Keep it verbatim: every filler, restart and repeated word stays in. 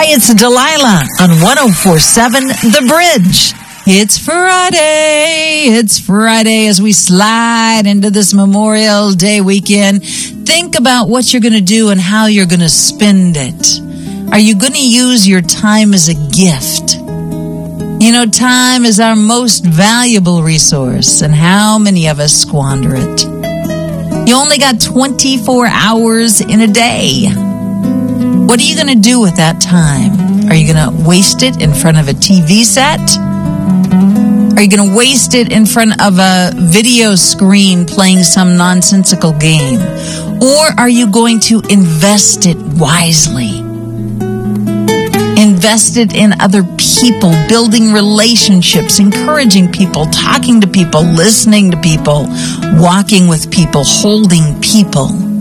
Hey, it's Delilah on one oh four point seven The Bridge. It's Friday. It's Friday as we slide into this Memorial Day weekend. Think about what you're going to do and how you're going to spend it. Are you going to use your time as a gift? You know, time is our most valuable resource, and how many of us squander it? You only got twenty-four hours in a day. What are you going to do with that time? Are you going to waste it in front of a T V set? Are you going to waste it in front of a video screen playing some nonsensical game? Or are you going to invest it wisely? Invest it in other people, building relationships, encouraging people, talking to people, listening to people, walking with people, holding people.